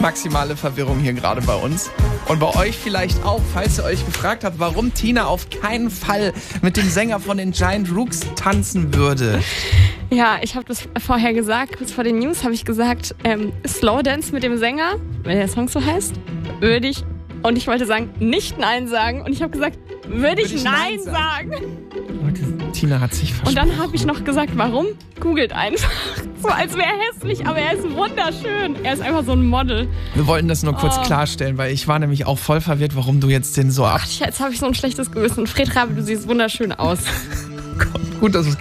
maximale Verwirrung hier gerade bei uns. Und bei euch vielleicht auch, falls ihr euch gefragt habt, warum Tina auf keinen Fall mit dem Sänger von den Giant Rooks tanzen würde. Ja, ich habe das vorher gesagt, kurz vor den News habe ich gesagt, Slow Dance mit dem Sänger, wenn der Song so heißt, würde ich, und ich wollte sagen, nicht Nein sagen. Und ich habe gesagt, würde ich Nein sagen. Leute, Tina hat sich versprochen. Und dann habe ich noch gesagt, warum? Googelt einfach. So als wäre er hässlich, aber er ist wunderschön. Er ist einfach so ein Model. Wir wollten das nur kurz klarstellen, weil ich war nämlich auch voll verwirrt, warum du jetzt den so ab... Jetzt habe ich so ein schlechtes Gewissen. Fred Rabe, du siehst wunderschön aus. Gut, dass es